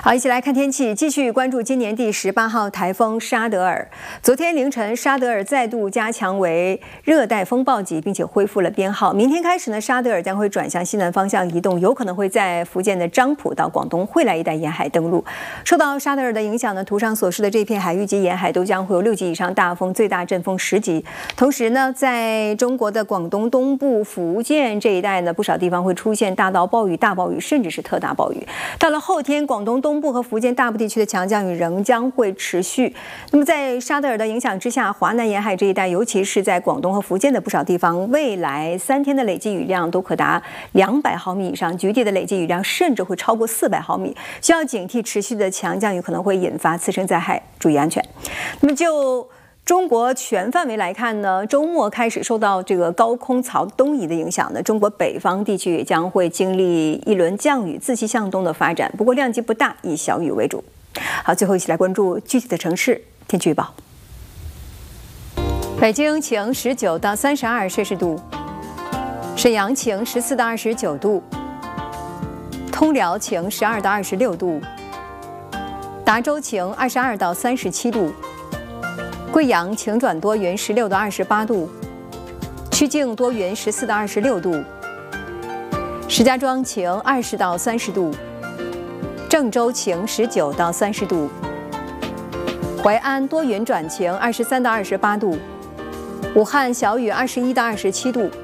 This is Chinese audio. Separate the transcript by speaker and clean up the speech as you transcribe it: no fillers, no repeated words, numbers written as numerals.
Speaker 1: 好，一起来看天气，继续关注今年第18号台风沙德尔。昨天凌晨，沙德尔再度加强为热带风暴级，并且恢复了编号。明天开始呢，沙德尔将会转向西南方向移动，有可能会在福建的漳浦到广东惠来一带沿海登陆。受到沙德尔的影响呢，图上所示的这片海域及沿海都将会有6级以上大风，最大阵风10级。同时呢，在中国的广东东部、福建这一带呢，不少地方会出现大到暴雨、大暴雨，甚至是特大暴雨。到了后天，广东东部和福建大部地区的强降雨仍将会持续。那么在沙德尔的影响之下，华南沿海这一带，尤其是在广东和福建的不少地方，未来3天的累计雨量都可达200毫米以上，局地的累计雨量甚至会超过400毫米，需要警惕持续的强降雨可能会引发次生灾害，注意安全。那么就中国全范围来看呢，周末开始受到这个高空槽东移的影响呢，中国北方地区也将会经历一轮降雨自西向东的发展，不过量级不大，以小雨为主。好，最后一起来关注具体的城市天气预报。北京晴19到32摄氏度，沈阳晴14到29度，通辽晴12到26度，达州晴22到37度。贵阳晴转多云16到28度，曲靖多云14到26度，石家庄晴20到30度，郑州晴19到30度，淮安多云转晴23到28度，武汉小雨21到27度，